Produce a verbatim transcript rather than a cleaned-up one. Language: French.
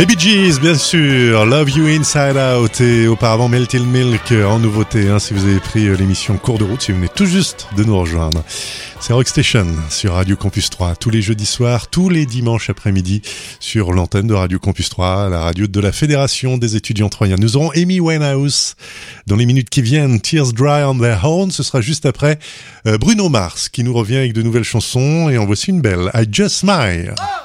Les Bee Gees, bien sûr, Love You Inside Out et auparavant Melted Milk en nouveauté, hein, si vous avez pris l'émission Cours de route, si vous venez tout juste de nous rejoindre. C'est Rockstation sur Radio Campus trois, tous les jeudis soirs, tous les dimanches après-midi sur l'antenne de Radio Campus trois, la radio de la Fédération des étudiants troyens. Nous aurons Amy Winehouse dans les minutes qui viennent, Tears Dry on Their Horn, ce sera juste après euh, Bruno Mars qui nous revient avec de nouvelles chansons et en voici une belle, I Just Smile. Oh